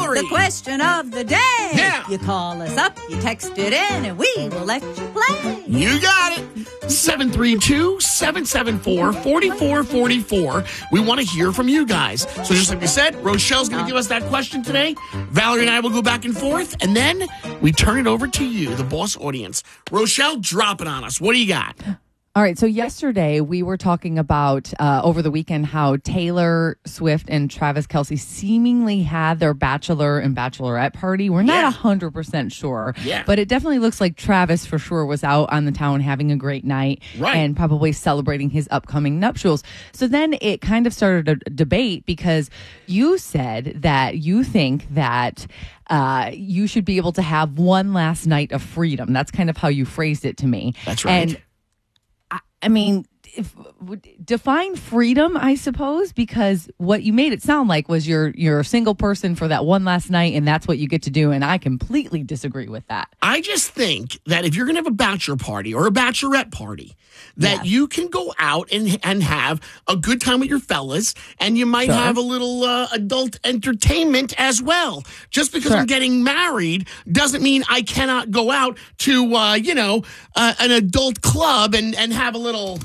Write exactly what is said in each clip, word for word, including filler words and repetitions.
Valerie. The question of the day. Yeah. You call us up, you text it in, and we will let you play. You got it. seven three two, seven seven four, four four four four. We want to hear from you guys. So just like we said, Rochelle's going to give us that question today. Valerie and I will go back and forth, and then we turn it over to you, the boss audience. Rochelle, drop it on us. What do you got? All right. So yesterday we were talking about uh, over the weekend how Taylor Swift and Travis Kelce seemingly had their bachelor and bachelorette party. We're not a hundred percent sure, yeah. but it definitely looks like Travis for sure was out on the town having a great night right. and probably celebrating his upcoming nuptials. So then it kind of started a debate because you said that you think that Uh, you should be able to have one last night of freedom. That's kind of how you phrased it to me. That's right. And I, I mean, if, define freedom, I suppose, because what you made it sound like was you're you're a single person for that one last night, and that's what you get to do. And I completely disagree with that. I just think that if you're going to have a bachelor party or a bachelorette party, that yeah. you can go out and and have a good time with your fellas, and you might sure. have a little uh, adult entertainment as well. Just because sure. I'm getting married doesn't mean I cannot go out to, uh, you know, uh, an adult club and, and have a little...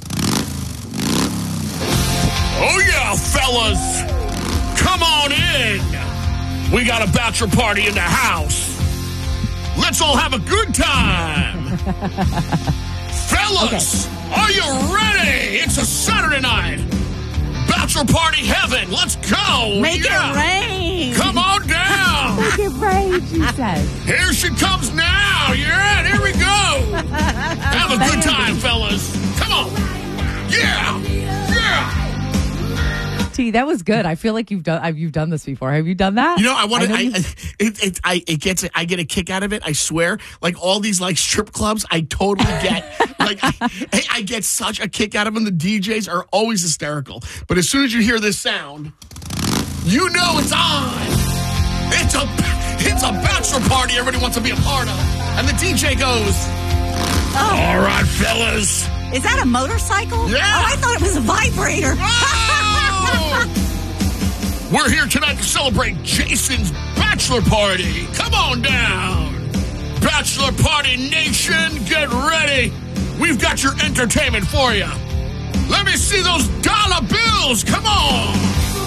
Oh, yeah, fellas. Come on in. We got a bachelor party in the house. Let's all have a good time. Fellas, okay. Are you ready? It's a Saturday night. Bachelor party heaven. Let's go. Make yeah. it rain. Come on down. Make it rain, she says. Here she comes now. Yeah, here we go. Have a good time, fellas. Come on. Yeah. Yeah. T, that was good. I feel like you've done I've, you've done this before. Have you done that? You know, I want to. I, I, I, it, it, I, it gets. I get a kick out of it. I swear. Like all these like strip clubs, I totally get. like I, I get such a kick out of them. The D Js are always hysterical. But as soon as you hear this sound, you know it's on. It's a it's a bachelor party. Everybody wants to be a part of, and the D J goes. Oh. All right, fellas. Is that a motorcycle? Yeah. Oh, I thought it was a vibrator. We're here tonight to celebrate Jason's bachelor party. Come on down. Bachelor Party Nation, get ready. We've got your entertainment for you. Let me see those dollar bills. Come on.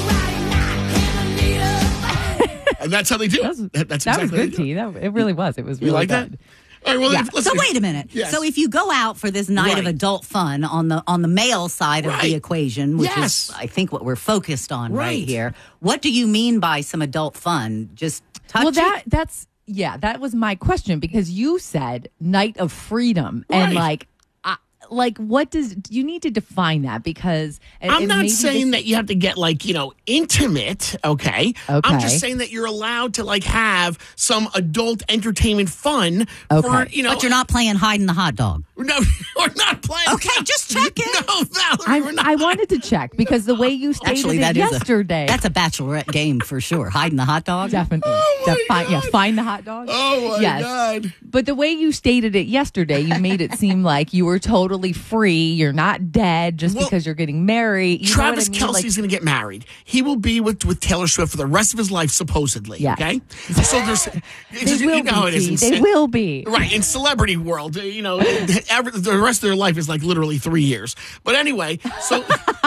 And that's how they do it. That, that's that exactly was good, T. That, it really was. It was really you like good. That? All right, well, yeah. let's so see. wait a minute. Yes. So if you go out for this night right. of adult fun on the on the male side of right. the equation, which yes. is I think what we're focused on right. right here, what do you mean by some adult fun? Just touch well, that it? that's yeah, that was my question because you said night of freedom right. and like. Like, what does you need to define that? Because and, I'm and not maybe saying this, that you have to get like, you know, intimate. Okay. Okay. I'm just saying that you're allowed to like have some adult entertainment fun okay. for, you know. But you're not playing hide in the hot dog. No, we're not playing. Okay, just checking. No, Valerie, I, we're not. I wanted to check because the way you stated Actually, it that is yesterday. A, that's a bachelorette game for sure. Hide in the hot dog. Definitely. Oh my Defi- God. Yeah, find the hot dog. Oh, my yes. God. But the way you stated it yesterday, you made it seem like you were totally free. You're not dead just well, because you're getting married. You Travis know what I mean? Kelce's like, going to get married. He will be with, with Taylor Swift for the rest of his life, supposedly. Yes. Okay? So there's... They just, will you know how be. it is. T. They will be. Right. In celebrity world, uh, you know, every, the rest of their life is like literally three years. But anyway, so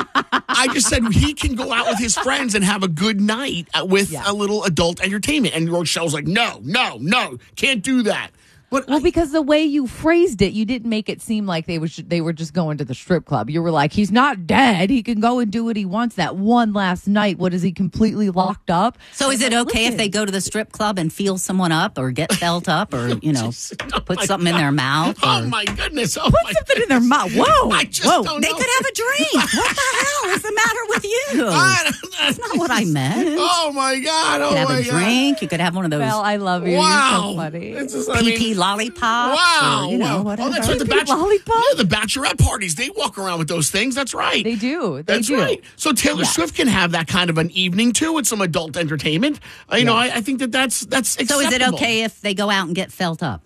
I just said he can go out with his friends and have a good night with yeah. a little adult entertainment. And Rochelle's like, no, no, no, can't do that. But Well, I, because the way you phrased it, you didn't make it seem like they was they were just going to the strip club. You were like, he's not dead. He can go and do what he wants that one last night. What, is he completely locked up? So is it like, okay listen. if they go to the strip club and feel someone up or get felt up or, you know, oh put something in their mouth? oh or- my goodness. Oh Put my something goodness. in their mouth. Whoa. I just Whoa. don't They know. could have a drink. What the hell is the matter with you? I don't- That's not what I meant. Oh my God. You Oh could have my a God. drink. You could have one of those Well, I love you. Wow. You're so funny. It's just, I P mean, P lollipops. Wow. Or, you know, wow. whatever. Oh, that's right. The P P bachelor, lollipop? yeah, the bachelorette parties. They walk around with those things. That's right. They do. They That's do. right. So Taylor Yes. Swift can have that kind of an evening too with some adult entertainment. Uh, you know, I, I think that that's that's So acceptable. is it okay if they go out and get felt up?